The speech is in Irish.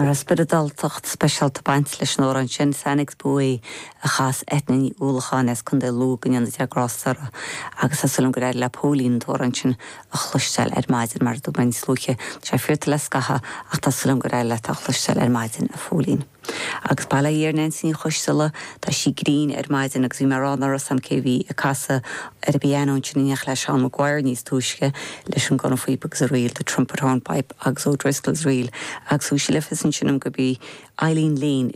Nar a spidaldaltacht speisialta baint leis nóir an sin sannig buí a chas etnaí úlachan es chun de lúgan an de grásara agus a sulm go raibh le pólín tóir an sin a chluisteil maidin mar do bain slúche sé fiirta lescatha ach tá sulm go raibh le a chluisteil maidin a fólín. Agus bailla dhéar nansin chuistela tá si grín maidin agus bhí marrán ar sam céhí a casa a bíanón sinníach leis an gcuir níos túisce leis an gona faoipa agus a riil de Trumpertán pipe agus ó Driscoll's riil agus sú si le fisan sinnom go bhí Eileen Lane